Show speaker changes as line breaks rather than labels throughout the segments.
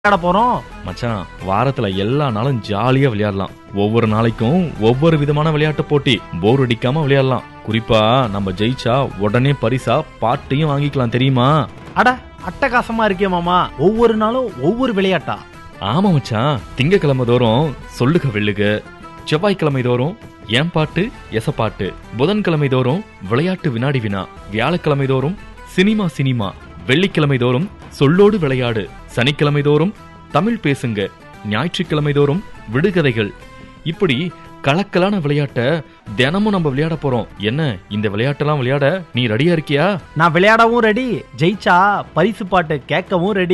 விளையாட போறோம்
மச்சான். வாரத்துல எல்லா நாளும் ஜாலியா விளையாடலாம். ஒவ்வொரு நாளைக்கும் ஒவ்வொரு விதமான விளையாட்டு போட்டி. போர் அடிக்காம விளையாடலாம். குறிப்பா நம்ம ஜெயிச்சா உடனே பரிசா பாட்டையும் வாங்கிக்கலாம், தெரியுமா?
அட அட்டகாசமா இருக்கே மாமா. ஒவ்வொரு நாளும் ஒவ்வொரு விளையாட்டா?
ஆமா மச்சான். திங்கக்கிழமை தோறும் சொல்லுக வெள்ளுக, செவ்வாய்க்கிழமை தோறும் ஏன் பாட்டு எசப்பாட்டு, புதன்கிழமை தோறும் விளையாட்டு வினாடி வினா, வியாழக்கிழமை தோறும் சினிமா, வெள்ளிக்கிழமை தோறும் சொல்லோடு விளையாடு, சனிக்கிழமை தோறும் தமிழ் பேசுங்க, ஞாயிற்றுக்கிழமை தோறும் விடுகதைகள். இப்படி கலக்கலான விளையாட்ட தினமும் நம்ம விளையாட போறோம். என்ன, இந்த விளையாட்டெல்லாம் விளையாட நீ ரெடியா இருக்கியா?
நான் விளையாடவும் ரெடி, ஜெயிச்சா பரிசு பாட்டு கேட்கவும் ரெடி.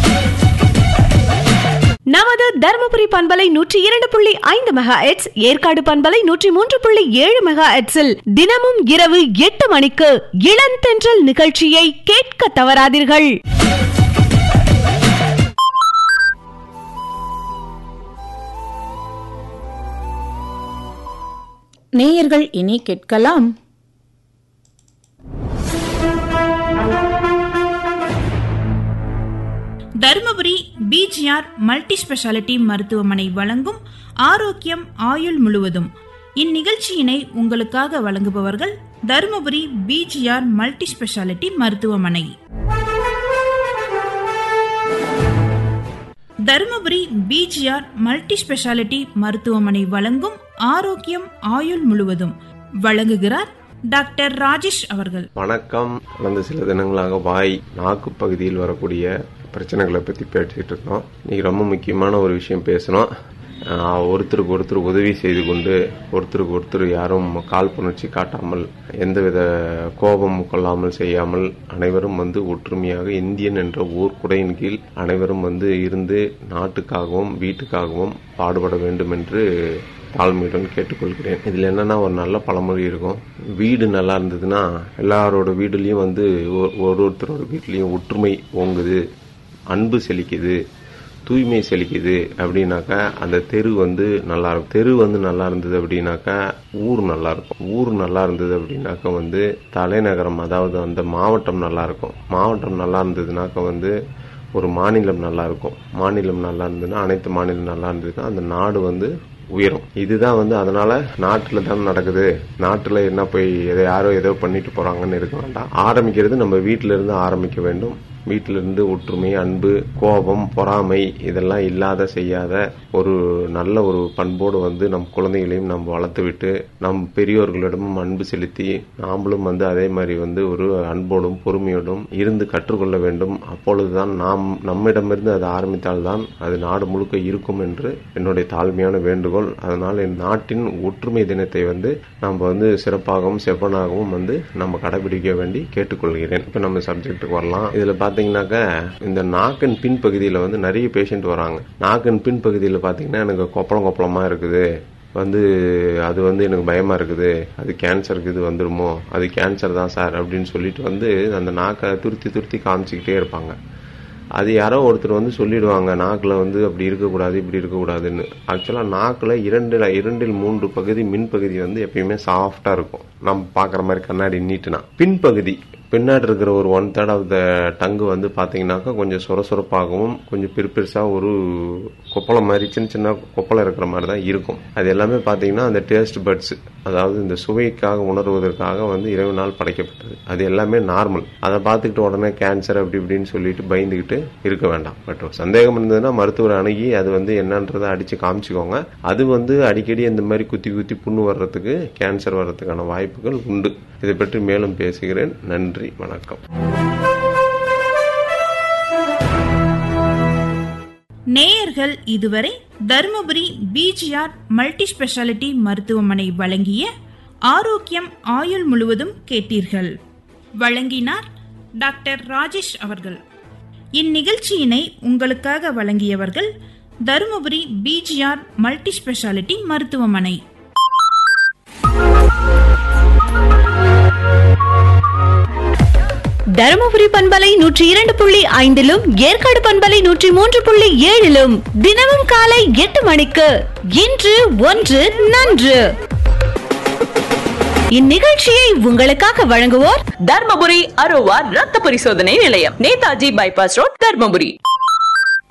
நமது தர்மபுரி பண்பலை 102.5 மெகாஹெர்ட்ஸ், ஏற்காடு பண்பலை 103.7 மெகாஹெர்ட்ஸில் தினமும் இரவு 8 மணிக்கு இளந்தென்றல் நிகழ்ச்சியை கேட்க தவறாதீர்கள்.
நேயர்கள் இனி கேட்கலாம்.
தர்மபுரி பிஜிஆர் மல்டி ஸ்பெஷாலிட்டி மருத்துவமனை வழங்கும் ஆரோக்கியம் ஆயுள் முழுவதும். இந்நிகழ்ச்சியினை உங்களுக்காக வழங்குபவர்கள் தர்மபுரி பிஜிஆர் மல்டி ஸ்பெஷாலிட்டி மருத்துவமனை. தர்மபுரி பிஜிஆர் மல்டி ஸ்பெஷாலிட்டி மருத்துவமனை வழங்கும் ஆரோக்கியம் ஆயுள் முழுவதும் வழங்குகிறார் டாக்டர் ராஜேஷ் அவர்கள்.
வணக்கம். கடந்த சில தினங்களாக வாய் நாக்கு பகுதியில் வரக்கூடிய பிரச்சனைகளை பற்றி பேசிட்டு இருக்கோம். இன்னைக்கு ரொம்ப முக்கியமான ஒரு விஷயம் பேசணும். ஒருத்தருக்கு ஒருத்தர் உதவி செய்து கொண்டு, ஒருத்தருக்கு ஒருத்தர் யாரும் காழ்ப்புணர்ச்சி காட்டாமல், எந்தவித கோபம் கொள்ளாமல் செய்யாமல், அனைவரும் ஒற்றுமையாக இந்தியன் என்ற ஓர் குடையின் கீழ் அனைவரும் இருந்து நாட்டுக்காகவும் வீட்டுக்காகவும் பாடுபட வேண்டும் என்று தாழ்மையுடன் கேட்டுக்கொள்கிறேன். இதுல என்னன்னா, ஒரு நல்ல பழமொழி இருக்கும். வீடு நல்லா இருந்ததுன்னா எல்லாரோட வீடுலயும் ஒருத்தரோட வீட்லயும் ஒற்றுமை ஓங்குது, அன்பு செழிக்குது, தூய்மை செழிக்குது. அப்படின்னாக்கா அந்த தெரு நல்லா இருக்கும். தெரு நல்லா இருந்தது அப்படின்னாக்கா ஊர் நல்லா இருக்கும். ஊர் நல்லா இருந்தது அப்படின்னாக்கா தலைநகரம், அதாவது அந்த மாவட்டம் நல்லா இருக்கும். மாவட்டம் நல்லா இருந்ததுனாக்கா ஒரு மாநிலம் நல்லா இருக்கும். மாநிலம் நல்லா இருந்ததுன்னா, அனைத்து மாநிலம் நல்லா இருந்ததுன்னா அந்த நாடு உயரும். இதுதான் அதனால நாட்டுல தான் நடக்குது, நாட்டுல என்ன போய் யாரோ ஏதோ பண்ணிட்டு போறாங்கன்னு இருக்க வேண்டாம். ஆரம்பிக்கிறது நம்ம வீட்டில இருந்து ஆரம்பிக்க வேண்டும். வீட்டில இருந்து ஒற்றுமை, அன்பு, கோபம், பொறாமை இதெல்லாம் இல்லாத செய்யாத ஒரு நல்ல ஒரு பண்போடு நம் குழந்தைகளையும் நம்ம வளர்த்து விட்டு, நம் பெரியோர்களிடமும் அன்பு செலுத்தி நாமளும் அதே மாதிரி ஒரு அன்போடும் பொறுமையோடும் இருந்து கற்றுக்கொள்ள வேண்டும். அப்பொழுதுதான் நம்மிடமிருந்து அது ஆரம்பித்தால்தான் அது நாடு முழுக்க இருக்கும் என்று என்னுடைய தாழ்மையான வேண்டுகோள். அதனால் என் நாட்டின் ஒற்றுமை தினத்தை நம்ம சிறப்பாகவும் செவ்வனாகவும் நம்ம கடைபிடிக்க வேண்டி கேட்டுக்கொள்கிறேன். இப்ப நம்ம சப்ஜெக்டுக்கு வரலாம். இதுல பாத்தீங்கன்னாக்க, இந்த நாக்கின் பின் பகுதியில நிறைய பேஷண்ட் வராங்க. நாக்கின் பின் பகுதியில பாத்தீங்கன்னா எனக்கு கொப்பளமா இருக்குது, அது எனக்கு பயமா இருக்குது, அது கேன்சருக்கு இது வந்துருமோ, அது கேன்சர் தான் சார் அப்படின்னு சொல்லிட்டு அந்த நாக்கை துருத்தி காமிச்சுக்கிட்டே இருப்பாங்க. அது யாரோ ஒருத்தர் சொல்லிடுவாங்க, நாக்குல அப்படி இருக்கக்கூடாது, இப்படி இருக்கக்கூடாதுன்னு. ஆக்சுவலா நாக்குல இரண்டில் 3 பகுதி மின் பகுதி எப்பயுமே சாஃப்டா இருக்கும். நம்ம பாக்குற மாதிரி கண்ணாடி நீட்டுனா, பின்பகுதி பின்னாடி இருக்கிற ஒரு 1/3 ஆஃப் த டங்கு பாத்தீங்கன்னாக்கா கொஞ்சம் சொரசொரப்பாகவும் கொஞ்சம் பெருசா ஒரு கொப்பளம் மாதிரி, சின்ன கொப்பளம் இருக்கிற மாதிரி தான் இருக்கும். அது எல்லாமே பாத்தீங்கன்னா அந்த டேஸ்ட் பட்ஸ், அதாவது இந்த சுவைக்காக உணர்வதற்காக இறைவனால் படைக்கப்பட்டது. அது எல்லாமே நார்மல். அதை பார்த்துக்கிட்டு உடனே கேன்சர் அப்படி இப்படின்னு சொல்லிட்டு பயந்துகிட்டு இருக்க வேண்டாம். பட் சந்தேகம் இருந்ததுன்னா மருத்துவரை அணுகி அது என்னன்றதை அடிச்சு காமிச்சுக்கோங்க. அது அடிக்கடி இந்த மாதிரி குத்தி புண்ணு வர்றதுக்கு, கேன்சர் வர்றதுக்கான வாய்ப்புகள் உண்டு. இதை பற்றி மேலும் பேசுகிறேன். நன்றி, வணக்கம்.
நேயர்கள் இதுவரை தர்மபுரி பிஜிஆர் மல்டி ஸ்பெஷாலிட்டி மருத்துவமனை வழங்கிய ஆரோக்கியம் ஆயுள் முழுவதும் கேட்டீர்கள். வழங்கினார் டாக்டர் ராஜேஷ் அவர்கள். இந்நிகழ்ச்சியினை உங்களுக்காக வழங்கியவர்கள் தர்மபுரி பிஜிஆர் மல்டி ஸ்பெஷாலிட்டி மருத்துவமனை.
தருமபுரி பண்பலை 102.5 ஏற்காடு பண்பலை 103.7 தினமும் காலை 8 மணிக்கு இன்று ஒன்று நன்று. இந்நிகழ்ச்சியை உங்களுக்காக வழங்குவோர்
தர்மபுரி அரோவா ரத்த பரிசோதனை நிலையம், நேதாஜி பைபாஸ் ரோட், தர்மபுரி.